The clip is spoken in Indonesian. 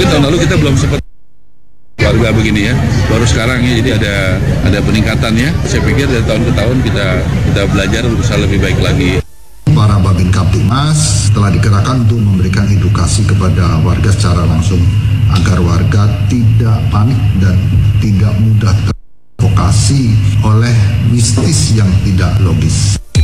Mungkin tahun lalu kita belum sempat warga begini ya, baru sekarang ya, jadi ada peningkatan ya. Saya pikir dari tahun ke tahun kita belajar berusaha lebih baik lagi. Para Babin Kaptimas telah dikerahkan untuk memberikan edukasi kepada warga secara langsung agar warga tidak panik dan tidak mudah terprovokasi oleh mistis yang tidak logis.